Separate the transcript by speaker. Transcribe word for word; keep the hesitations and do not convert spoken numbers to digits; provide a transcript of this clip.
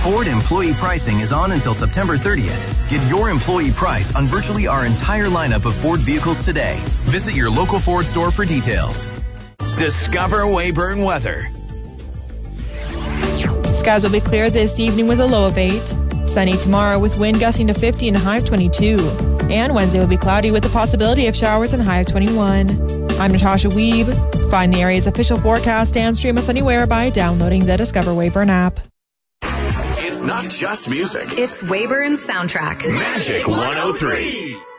Speaker 1: Ford employee pricing is on until September thirtieth. Get your employee price on virtually our entire lineup of Ford vehicles today. Visit your local Ford store for details.
Speaker 2: Discover Weyburn weather.
Speaker 3: Skies will be clear this evening with a low of eight. Sunny tomorrow with wind gusting to fifty and a high of twenty-two. And Wednesday will be cloudy with the possibility of showers and a high of twenty-one. I'm Natasha Weeb. Find the area's official forecast and stream us anywhere by downloading the Discover Weyburn app.
Speaker 2: It's not just music.
Speaker 4: It's Weyburn's soundtrack.
Speaker 2: Magic one oh three.